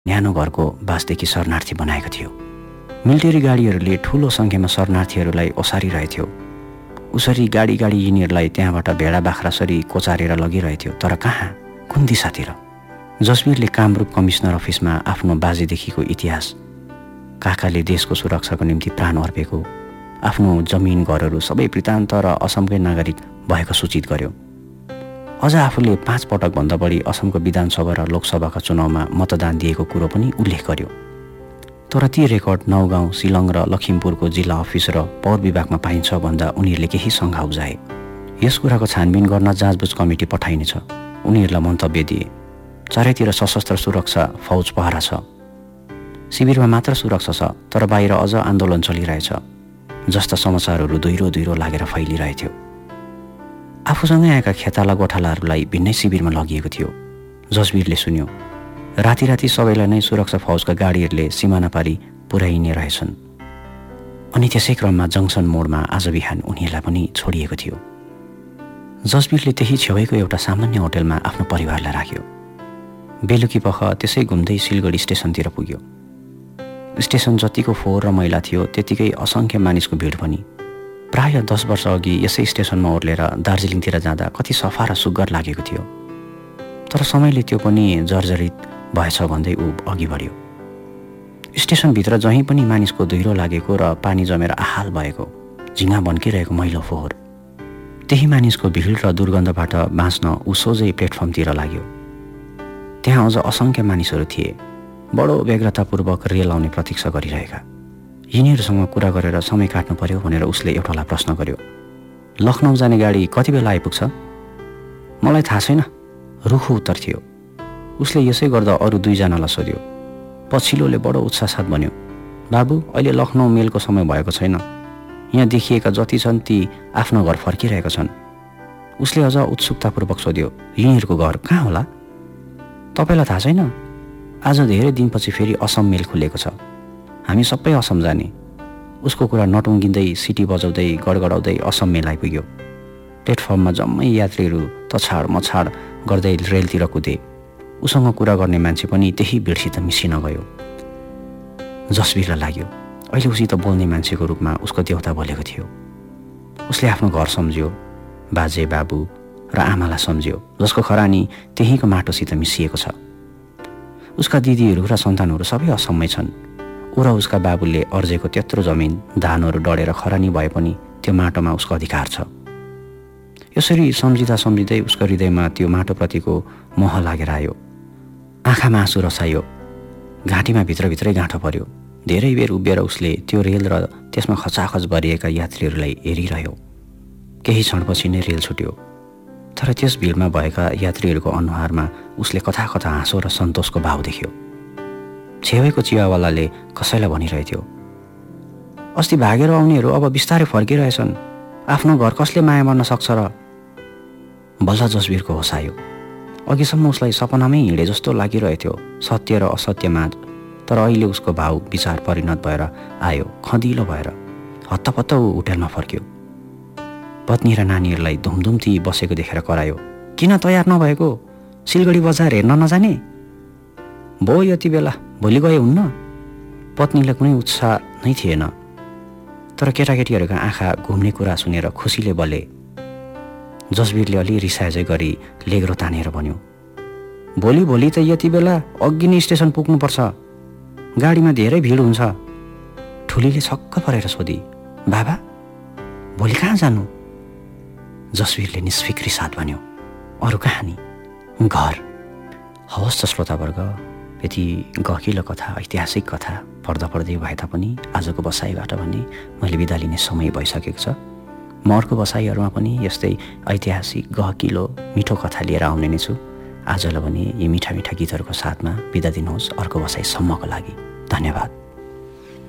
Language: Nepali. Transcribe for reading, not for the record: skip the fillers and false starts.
न्यानो घरको बासदेखि शरणार्थी बनाएको थियो। मिलिटरी गाडीहरूले ठुलो सङ्ख्यामा शरणार्थीहरूलाई ओसारिरहेथ्यो। उसरी गाडी यिनीहरूलाई त्यहाँबाट भेडा बाख्रासरी कोचारेर लगिरहेथ्यो। तर कहाँ, कुन दिशातिर? जसवीरले कामरूप कमिसनर अफिसमा आफ्नो बाजेदेखिको इतिहास, काकाले देशको सुरक्षाको निम्ति प्राण अर्पेको, आफ्नो जमिन घरहरू सबै वृत्तान्त र असमकै नागरिक भएको सूचित गर्यो। अझ आफूले 5 पटकभन्दा बढी असमको विधानसभा र लोकसभाका चुनावमा मतदान दिएको कुरो पनि उल्लेख गर्यो। तर ती रेकर्ड नौगाउँ, शिलङ र लखिमपुरको जिल्ला अफिस र पौर विभागमा पाइन्छ भन्दा उनीहरूले केही शङ्का उब्जाए। यस कुराको छानबिन गर्न जाँचबुझ कमिटी पठाइनेछ। उनीहरूलाई मन्तव्य दिए, चारैतिर सशस्त्र सुरक्षा फौज पहरा छ, शिविरमा मात्र सुरक्षा छ, तर बाहिर अझ आन्दोलन चलिरहेछ जस्ता समाचारहरू धुइरो लागेर फैलिरहेथ्यो। आफूसँगै आएका खेताला गोठालाहरूलाई भिन्नै शिविरमा लगिएको थियो। जसवीरले सुन्यो, राति सबैलाई नै सुरक्षा फौजका गाडीहरूले सिमाना पारी पुर्याइने रहेछन्। अनि त्यसै क्रममा जङ्सन मोडमा आज बिहान उनीहरूलाई पनि छोडिएको थियो। जसवीरले त्यही छेउैको एउटा सामान्य होटलमा आफ्नो परिवारलाई राख्यो। बेलुकी पख त्यसै घुम्दै सिलगढी स्टेसनतिर पुग्यो। स्टेसन जतिको फोहोर र मैला थियो त्यतिकै असङ्ख्य मानिसको भिड पनि। प्राय 10 वर्ष अघि यसै स्टेसनमा ओर्लेर दार्जिलिङतिर जाँदा कति सफा र सुग्घर लागेको थियो। तर समयले त्यो पनि जर्जरित भएछ भन्दै ऊ अघि बढ्यो। स्टेसनभित्र जहीँ पनि मानिसको धुइरो लागेको र पानी जमेर आहाल भएको, झिङ्गा बन्किरहेको मैलो फोहोर। त्यही मानिसको भिड र दुर्गन्धबाट बाँच्न ऊ सोझै प्लेटफर्मतिर लाग्यो। त्यहाँ अझ असङ्ख्य मानिसहरू थिए, बडो व्यग्रतापूर्वक रेल आउने प्रतीक्षा गरिरहेका। यिनीहरूसँग कुरा गरेर समय काट्नु पर्यो भनेर उसले एउटालाई प्रश्न गर्यो, लखनऊ जाने गाडी कति बेला आइपुग्छ? मलाई थाहा छैन, रुखो उत्तर थियो। उसले यसै गर्दा अरू 2 जनालाई सोध्यो। पछिल्लोले बडो उत्साहसाथ भन्यो, बाबु अहिले लखनऊ मेलको समय भएको छैन, यहाँ देखिएका जति छन् ती आफ्नो घर फर्किरहेका छन्। उसले अझ उत्सुकतापूर्वक सोध्यो, यिनीहरूको घर कहाँ होला? तपाईँलाई थाहा छैन? आज धेरै दिनपछि फेरि असम मेल खुलेको छ, हामी सबै असम जाने। उसको कुरा नटुङ्गिँदै सिटी बजाउँदै गडगडाउँदै असम मेल आइपुग्यो। प्लेटफर्ममा जम्मै यात्रीहरू तछाड मछाड गर्दै रेलतिर कुदे। उसँग कुरा गर्ने मान्छे पनि त्यही भिडसित मिसिन गयो। जसवीरलाई लाग्यो अहिले उसित बोल्ने मान्छेको रूपमा उसको देउता बोलेको थियो। उसले आफ्नो घर सम्झ्यो, बाजे बाबु र आमालाई सम्झ्यो जसको खरानी त्यहीँको माटोसित मिसिएको छ। उसका दिदीहरू र सन्तानहरू सबै असममै छन्। ऊ र उसका बाबुले अर्जेको त्यत्रो जमिन धानहरू डढेर खरानी भए पनि त्यो माटोमा उसको अधिकार छ। यसरी सम्झिँदै उसको हृदयमा त्यो माटोप्रतिको मोह लागेर आयो। आँखामा आँसु रसायो, घाँटीमा भित्रभित्रै गाँठो पर्यो। धेरै बेर उभिएर उसले त्यो रेल र त्यसमा खचाखच भरिएका यात्रीहरूलाई हेरिरह्यो। केही क्षणपछि नै रेल छुट्यो। तर त्यस भिडमा भएका यात्रीहरूको अनुहारमा उसले कथा हाँसो र सन्तोषको भाव देख्यो। छेउैको चियावालाले कसैलाई भनिरहेथ्यो, अस्ति भागेर आउनेहरू अब बिस्तारै फर्किरहेछन्, आफ्नो घर कसले माया गर्न सक्छ र? बल्ल जसवीरको होस आयो। अघिसम्म उसलाई सपनामै हिँडे जस्तो लागिरहेथ्यो, सत्य र असत्यमा। तर अहिले उसको भाव विचार परिणत भएर आयो, खँदिलो भएर। हत्तपत्त ऊ होटलमा फर्क्यो। पत्नी र नानीहरूलाई धुमधुमती बसेको देखेर करायो, किन तयार नभएको? सिलगढी बजार हेर्न नजाने? भो यति बेला, भोलि गए हुन्न? पत्नीलाई कुनै उत्साह नै थिएन। तर केटाकेटीहरूका आँखा घुम्ने कुरा सुनेर खुसीले बले। जसवीरले अलि रिसाएझै गरी लेग्रो तानेर भन्यो, भोलि त यति बेला अघि नै स्टेसन पुग्नुपर्छ, गाडीमा धेरै भिड हुन्छ। ठुलीले छक्क परेर सोधी, बाबा भोलि कहाँ जानु? जसवीरले निष्फिक्री साथ भन्यो, अरू कहाँ नि, घर। हवस् त श्रोतावर्ग, यति गहिलो कथा, ऐतिहासिक कथा पढ्दै भए तापनि आजको बसाइबाट भने मैले बिदा लिने समय भइसकेको छ। म अर्को बसाइहरूमा पनि यस्तै ऐतिहासिक गहकिलो मिठो कथा लिएर आउने नै छु। आजलाई भने यी मिठा मिठा गीतहरूको साथमा बिदा दिनुहोस् अर्को बसाइसम्मको लागि। धन्यवाद।